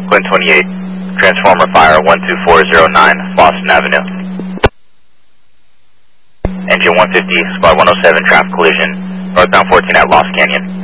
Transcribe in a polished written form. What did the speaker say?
Quinn 28, transformer fire 12409, Boston Avenue. Engine 150, squad 107, traffic collision, northbound 14 at Lost Canyon.